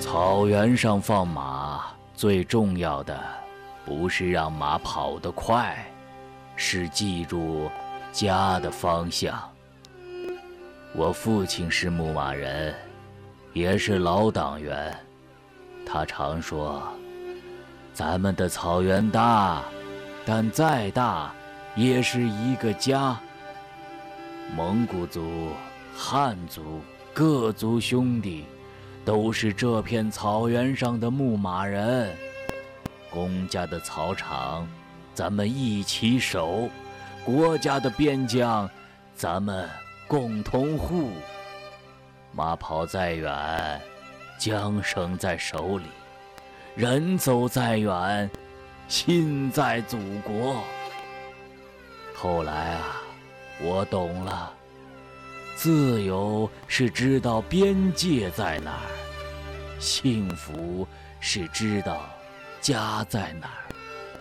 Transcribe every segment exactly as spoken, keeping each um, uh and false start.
草原上放马，最重要的不是让马跑得快，是记住家的方向。我父亲是牧马人，也是老党员，他常说，咱们的草原大，但再大也是一个家。蒙古族、汉族各族兄弟都是这片草原上的牧马人，公家的草场咱们一起守，国家的边疆咱们共同护。马跑再远，缰绳在手里；人走再远，心在祖国。后来啊，我懂了，自由是知道边界在哪儿，幸福是知道家在哪儿。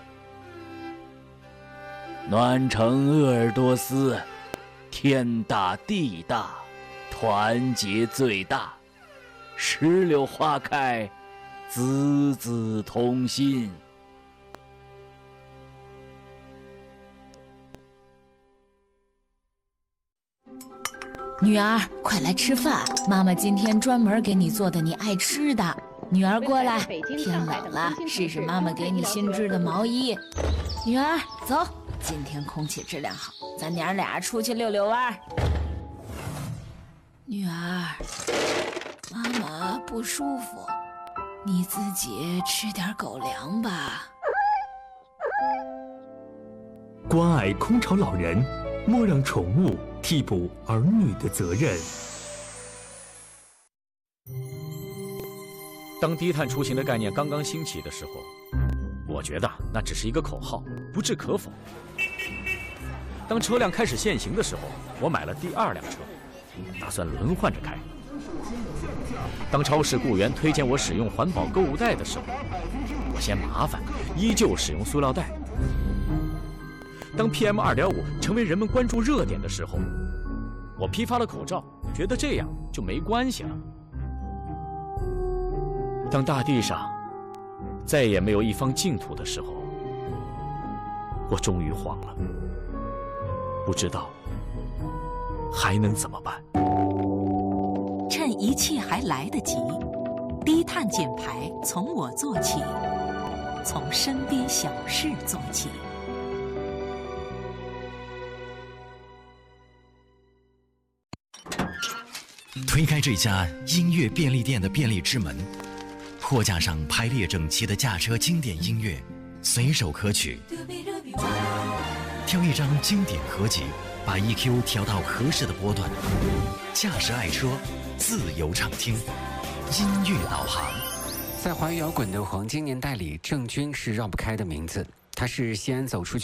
暖城鄂尔多斯，天大地大，团结最大。石榴花开，子子同心。 女儿，快来吃饭，妈妈今天专门给你做的你爱吃的。女儿过来，天冷了，试试妈妈给你新织的毛衣。女儿，走，今天空气质量好，咱娘俩出去溜溜弯。女儿，妈妈不舒服，你自己吃点狗粮吧。 关爱空巢老人，莫让宠物替补儿女的责任。 当低碳出行的概念刚刚兴起的时候，我觉得那只是一个口号，不置可否。当车辆开始限行的时候，我买了第二辆车，打算轮换着开。当超市雇员推荐我使用环保购物袋的时候，我嫌麻烦，依旧使用塑料袋。当 P M 二点五 成为人们关注热点的时候，我批发了口罩，觉得这样就没关系了。当大地上再也没有一方净土的时候，我终于慌了，不知道还能怎么办。 趁一切还来得及，低碳减排从我做起，从身边小事做起。 推开这家音乐便利店的便利之门，货架上排列整齐的驾车经典音乐，随手可取。挑一张经典合集，把 E Q 调到合适的波段，驾驶爱车，自由畅听，音乐导航。 在华语摇滚的黄金年代里，郑钧是绕不开的名字。他是西安走出去